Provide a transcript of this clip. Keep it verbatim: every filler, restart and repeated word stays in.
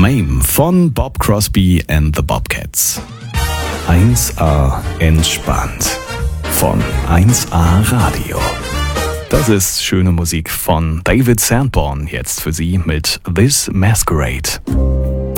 Mame von Bob Crosby and the Bobcats. eins A entspannt von eins A Radio. Das ist schöne Musik von David Sanborn, jetzt für Sie mit This Masquerade.